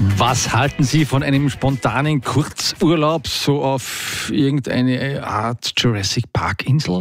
Was halten Sie von einem spontanen Kurzurlaub so auf irgendeine Art Jurassic Park Insel?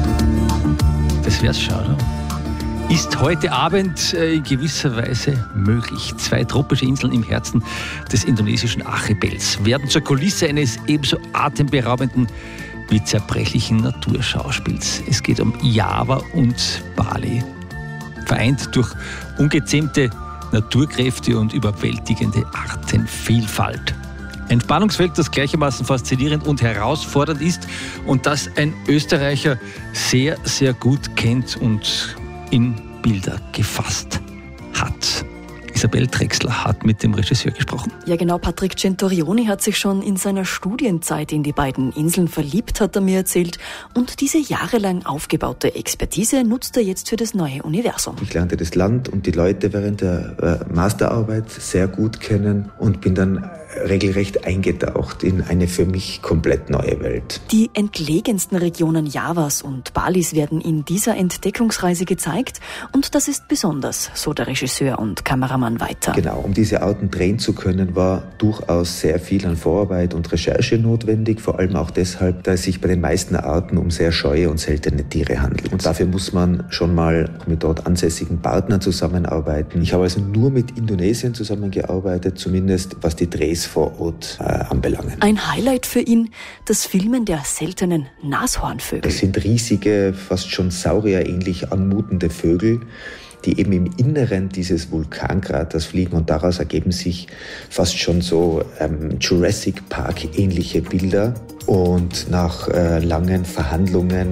Das wär's schon, oder? Ist heute Abend in gewisser Weise möglich. 2 tropische Inseln im Herzen des indonesischen Archipels werden zur Kulisse eines ebenso atemberaubenden wie zerbrechlichen Naturschauspiels. Es geht um Java und Bali. Vereint durch ungezähmte Naturkräfte und überwältigende Artenvielfalt. Ein Spannungsfeld, das gleichermaßen faszinierend und herausfordernd ist und das ein Österreicher sehr, sehr gut kennt und in Bilder gefasst hat. Isabel Drechsler hat mit dem Regisseur gesprochen. Ja genau, Patrick Centurioni hat sich schon in seiner Studienzeit in die beiden Inseln verliebt, hat er mir erzählt. Und diese jahrelang aufgebaute Expertise nutzt er jetzt für das neue Universum. Ich lernte das Land und die Leute während der Masterarbeit sehr gut kennen und bin dann regelrecht eingetaucht in eine für mich komplett neue Welt. Die entlegensten Regionen Javas und Balis werden in dieser Entdeckungsreise gezeigt und das ist besonders, so der Regisseur und Kameramann weiter. Genau, um diese Orten drehen zu können, war durchaus sehr viel an Vorarbeit und Recherche notwendig, vor allem auch deshalb, da es sich bei den meisten Arten um sehr scheue und seltene Tiere handelt. Und dafür muss man schon mal mit dort ansässigen Partnern zusammenarbeiten. Ich habe also nur mit Indonesien zusammengearbeitet, zumindest was die Drehs vor Ort anbelangen. Ein Highlight für ihn, das Filmen der seltenen Nashornvögel. Das sind riesige, fast schon saurierähnlich anmutende Vögel, die eben im Inneren dieses Vulkankraters fliegen und daraus ergeben sich fast schon so Jurassic Park ähnliche Bilder. Und nach langen Verhandlungen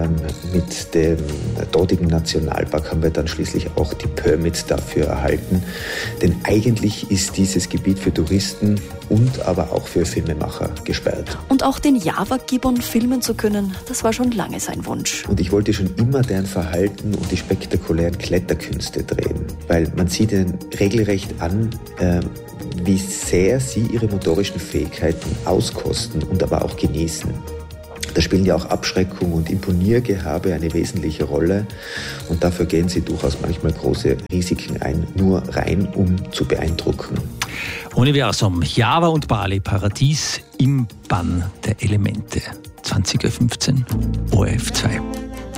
mit dem dortigen Nationalpark haben wir dann schließlich auch die Permits dafür erhalten. Denn eigentlich ist dieses Gebiet für Touristen und aber auch für Filmemacher gesperrt. Und auch den Java-Gibbon filmen zu können, das war schon lange sein Wunsch. Und ich wollte schon immer deren Verhalten und die spektakulären Kletterkünste drehen. Weil man sieht ihnen regelrecht an, wie sehr sie ihre motorischen Fähigkeiten auskosten und aber auch genießen. Da spielen ja auch Abschreckung und Imponiergehabe eine wesentliche Rolle und dafür gehen sie durchaus manchmal große Risiken ein, nur rein um zu beeindrucken. Universum, Java und Bali, Paradies im Bann der Elemente. 20.15 Uhr, ORF 2.